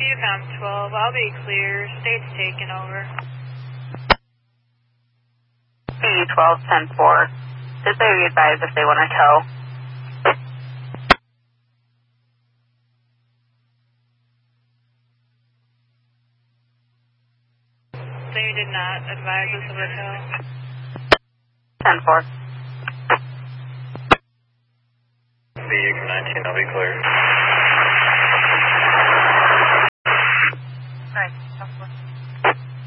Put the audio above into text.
Yukon 12, I'll be clear. State's taking over. Hey, 12-10-4. Just so you advise if they want to tow. They did not advise us of a tow. 10-4. Yukon 19, I'll be clear. Alright,